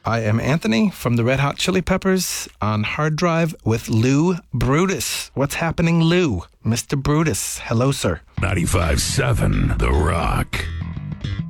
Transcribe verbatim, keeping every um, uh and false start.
I am Anthony from the Red Hot Chili Peppers on Hard Drive with Lou Brutus. What's happening, Lou? Mister Brutus. Hello, sir. ninety-five seven The Rock.